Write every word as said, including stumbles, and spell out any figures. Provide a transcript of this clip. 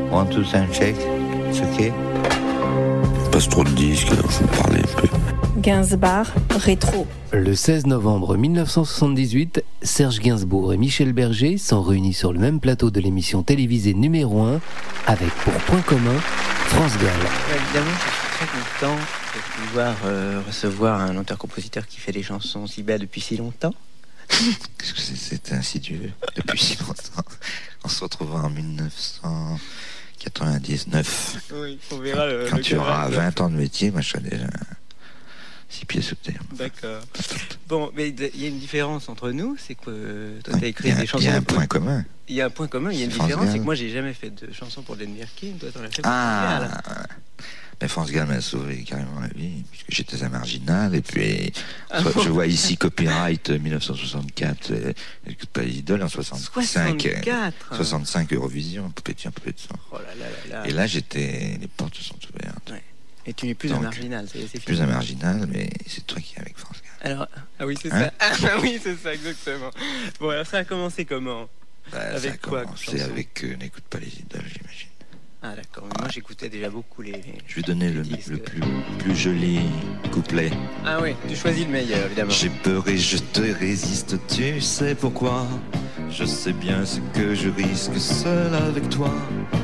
One, two, sound check. It's okay. Passe trop de disques, alors je vous parlais un peu. Gainsbourg, rétro. Le seize novembre mille neuf cent soixante-dix-huit, Serge Gainsbourg et Michel Berger sont réunis sur le même plateau de l'émission télévisée numéro un avec pour point commun France Gall. Ouais, évidemment, je suis très content de pouvoir euh, recevoir un auteur-compositeur qui fait des chansons si belles depuis si longtemps. Qu'est-ce que c'est, c'est insidieux depuis si longtemps. On se retrouvera en dix-neuf cent quatre-vingt-dix-neuf. Oui, on verra le. Quand le tu auras cadavre. vingt ans de métier, moi je serai déjà six pieds sous terre. D'accord. Bon, mais il y a une différence entre nous, c'est que toi, tu as Il écrit y a, des chansons. il y a un pour- point commun. Il y a un point commun, il y a une France différence, Gall. c'est que moi, j'ai jamais fait de chansons pour Len Birkin. Toi, t'en as fait pour Ah, France Gall. mais France Gall m'a sauvé carrément la vie, puisque j'étais un marginal, et puis Ah soit- bon je vois ici copyright euh, dix-neuf cent soixante-quatre, euh, écoute pas les idoles en soixante-cinq, soixante-quatre. soixante-cinq Eurovision, poupée de poupée de sang. Oh là là là là. Et là, j'étais, les portes se sont ouvertes. Ouais. Et tu n'es plus Donc, un marginal, c'est, c'est Plus fini. un marginal, mais c'est toi qui es avec France Gall. Alors, ah oui, c'est Hein ça. Ah oui, c'est ça, exactement. Bon, alors ça a commencé comment? Bah, Avec ça a quoi, commencé comme chanson avec euh, N'écoute pas les idoles, j'imagine. Ah d'accord, mais moi j'écoutais déjà beaucoup les... Je vais donner le, les disques. le plus, plus joli couplet. Ah oui, tu choisis le meilleur, évidemment. J'ai peur et je te résiste, tu sais pourquoi. Je sais bien ce que je risque seul avec toi.